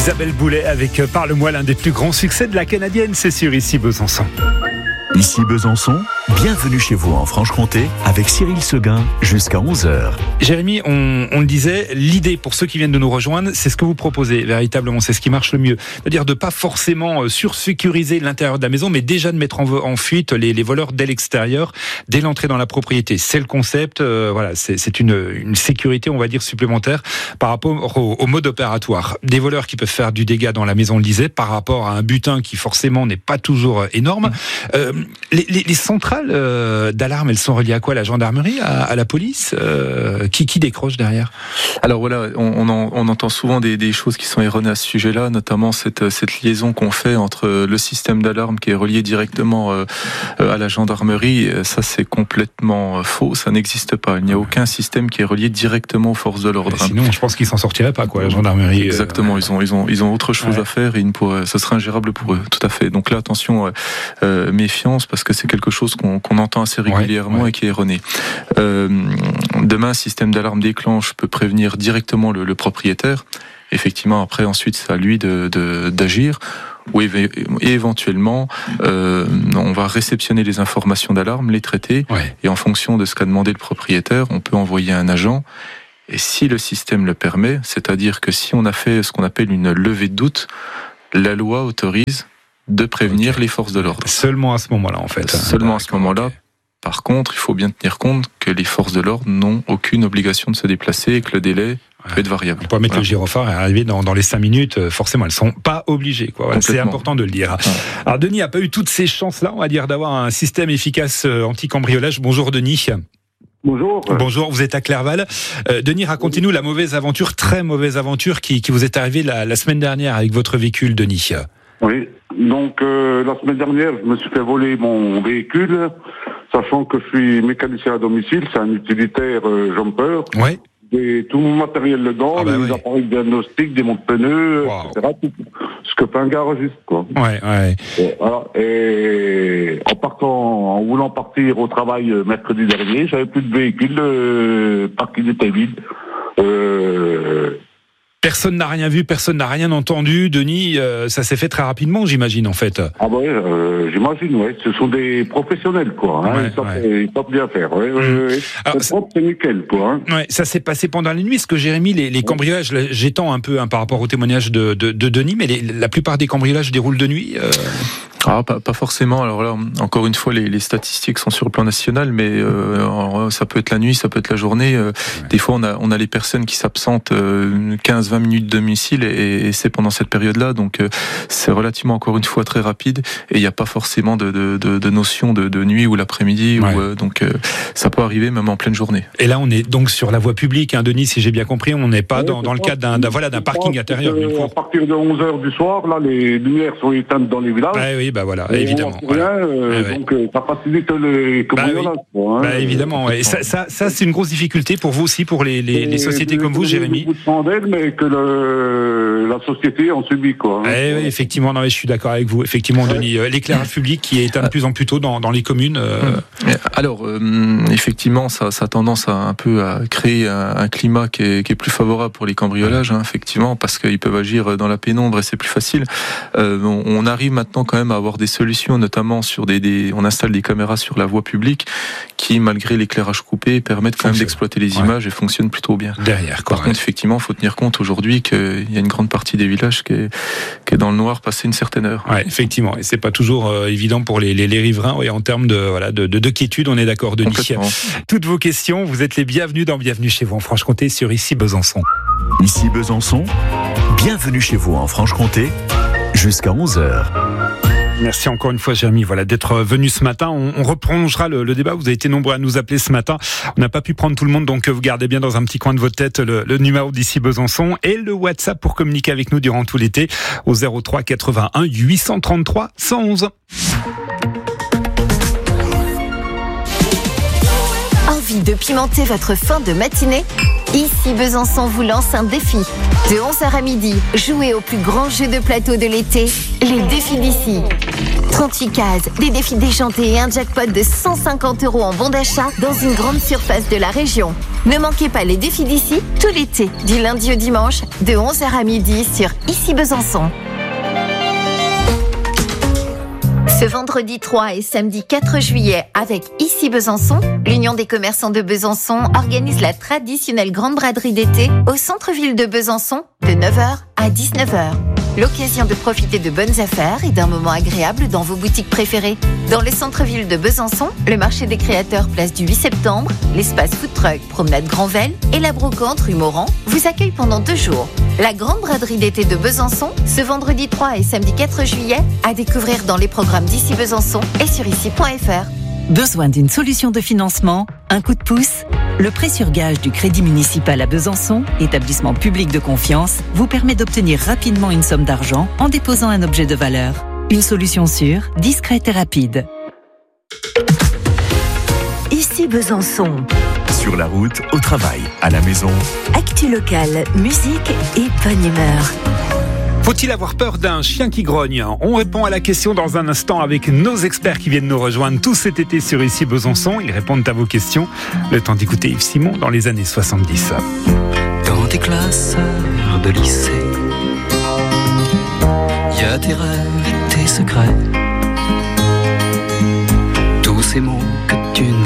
Isabelle Boulay avec Parle-moi, l'un des plus grands succès de la Canadienne, c'est sur Ici Besançon. Ici Besançon, bienvenue chez vous en Franche-Comté avec Cyril Seguin jusqu'à 11h. Jérémy, on le disait, l'idée pour ceux qui viennent de nous rejoindre, c'est ce que vous proposez véritablement, c'est ce qui marche le mieux. C'est-à-dire de pas forcément sursécuriser l'intérieur de la maison, mais déjà de mettre en fuite les voleurs dès l'extérieur, dès l'entrée dans la propriété. C'est le concept, voilà, c'est une sécurité, on va dire, supplémentaire par rapport au mode opératoire. Des voleurs qui peuvent faire du dégât dans la maison, on le disait, par rapport à un butin qui forcément n'est pas toujours énorme. Les centrales d'alarme, elles sont reliées à quoi? La gendarmerie, à la police? Qui décroche derrière? Alors voilà, on entend souvent des choses qui sont erronées à ce sujet-là, notamment cette liaison qu'on fait entre le système d'alarme qui est relié directement à la gendarmerie. Ça, c'est complètement faux, ça n'existe pas. Il n'y a aucun système qui est relié directement aux forces de l'ordre. Sinon, je pense qu'ils s'en sortiraient pas, quoi, la gendarmerie. Exactement, ils ont autre chose à faire et ce serait ingérable pour eux, tout à fait. Donc là, attention, méfiance, parce que c'est quelque chose qu'on entend assez régulièrement et qui est erroné. Demain, un système d'alarme déclenche peut prévenir directement le propriétaire. Effectivement, après, ensuite, c'est à lui d'agir. Ou éventuellement, on va réceptionner les informations d'alarme, les traiter, et en fonction de ce qu'a demandé le propriétaire, on peut envoyer un agent. Et si le système le permet, c'est-à-dire que si on a fait ce qu'on appelle une levée de doute, la loi autorise de prévenir les forces de l'ordre. Seulement à ce moment-là, en fait. Seulement à ce moment-là. Par contre, il faut bien tenir compte que les forces de l'ordre n'ont aucune obligation de se déplacer et que le délai peut être variable. On peut mettre le gyrophare et arriver dans les 5 minutes. Forcément, elles ne sont pas obligées, quoi. Voilà, c'est important de le dire. Alors, Denis n'a pas eu toutes ces chances-là, on va dire, d'avoir un système efficace anti-cambriolage. Bonjour, Denis. Bonjour. Bonjour, vous êtes à Clerval. Denis, racontez-nous la mauvaise aventure, très mauvaise aventure qui vous est arrivée la semaine dernière avec votre véhicule, Denis. Oui, donc la semaine dernière, je me suis fait voler mon véhicule, sachant que je suis mécanicien à domicile, c'est un utilitaire jumper. Oui. J'ai tout mon matériel dedans, les appareils de diagnostic, des montes pneus, etc. Tout ce que fait un garagiste, quoi. Voilà. Et en voulant partir au travail mercredi dernier, j'avais plus de véhicule, le parking était vide. Personne n'a rien vu, personne n'a rien entendu. Denis, ça s'est fait très rapidement, j'imagine, en fait. Ah bah j'imagine, Ce sont des professionnels, quoi. Ils savent bien faire. Alors, c'est propre, c'est nickel, quoi. Ça s'est passé pendant la nuit. Est-ce que, Jérémy, les cambriolages, j'étends un peu par rapport au témoignage de Denis, mais la plupart des cambriolages déroulent de nuit pas forcément. Alors là, encore une fois, les statistiques sont sur le plan national, mais ça peut être la nuit, ça peut être la journée. Des fois, on a les personnes qui s'absentent 15-20 minutes de domicile et c'est pendant cette période-là. Donc, c'est relativement, encore une fois, très rapide et il n'y a pas forcément de notion de nuit ou l'après-midi. Donc, ça peut arriver même en pleine journée. Et là, on est donc sur la voie publique, hein, Denis, si j'ai bien compris. On n'est pas dans le cadre d'un parking intérieur. À partir de 11h du soir, là, les lumières sont éteintes dans les villages. Voilà, évidemment. Donc ça facilite les cambriolages. Évidemment, ça c'est une grosse difficulté pour vous aussi, pour les sociétés comme vous, Jérémy. Beaucoup de chandelles, mais que la société en subit, quoi. Oui, effectivement, je suis d'accord avec vous. Effectivement, Denis, l'éclairage public qui est éteint de plus en plus tôt dans les communes. Alors, effectivement, ça a tendance un peu à créer un climat qui est plus favorable pour les cambriolages, effectivement, parce qu'ils peuvent agir dans la pénombre et c'est plus facile. On arrive maintenant quand même à avoir des solutions, notamment sur on installe des caméras sur la voie publique qui, malgré l'éclairage coupé, permettent quand même d'exploiter les images et fonctionnent plutôt bien. Derrière, Par contre, effectivement, il faut tenir compte aujourd'hui qu'il y a une grande partie des villages qui est dans le noir passé une certaine heure. Effectivement, et c'est pas toujours évident pour les riverains. En termes de quiétude, on est d'accord, Denis. Toutes vos questions, vous êtes les bienvenus dans Bienvenue chez vous en Franche-Comté sur Ici Besançon. Ici Besançon, bienvenue chez vous en Franche-Comté, jusqu'à 11h. Merci encore une fois, Jérémy, d'être venu ce matin. On reprolongera le débat. Vous avez été nombreux à nous appeler ce matin. On n'a pas pu prendre tout le monde, donc vous gardez bien dans un petit coin de votre tête le numéro d'Ici Besançon et le WhatsApp pour communiquer avec nous durant tout l'été au 03 81 833 111. Envie de pimenter votre fin de matinée ? Ici Besançon vous lance un défi. De 11h à midi, jouez au plus grand jeu de plateau de l'été, les défis d'ici. 38 cases, des défis déjantés et un jackpot de 150 € en bon d'achat dans une grande surface de la région. Ne manquez pas les défis d'ici tout l'été, du lundi au dimanche, de 11h à midi sur Ici Besançon. Ce vendredi 3 et samedi 4 juillet, avec Ici Besançon, l'Union des commerçants de Besançon organise la traditionnelle grande braderie d'été au centre-ville de Besançon de 9h à 19h. L'occasion de profiter de bonnes affaires et d'un moment agréable dans vos boutiques préférées. Dans le centre-ville de Besançon, le marché des créateurs place du 8 septembre, l'espace food truck Promenade Grandvel et la brocante rue Morand vous accueillent pendant 2 jours. La grande braderie d'été de Besançon, ce vendredi 3 et samedi 4 juillet, à découvrir dans les programmes d'Ici Besançon et sur ici.fr. Besoin d'une solution de financement? Un coup de pouce? Le prêt sur gage du Crédit municipal à Besançon, établissement public de confiance, vous permet d'obtenir rapidement une somme d'argent en déposant un objet de valeur. Une solution sûre, discrète et rapide. Ici Besançon. Sur la route, au travail, à la maison. Actu locale, musique et bonne humeur. Faut-il avoir peur d'un chien qui grogne? On répond à la question dans un instant avec nos experts qui viennent nous rejoindre tout cet été sur Ici Besançon. Ils répondent à vos questions. Le temps d'écouter Yves Simon dans les années 70. Dans tes classes de lycée, il y a tes rêves et tes secrets. Tous ces mots que tu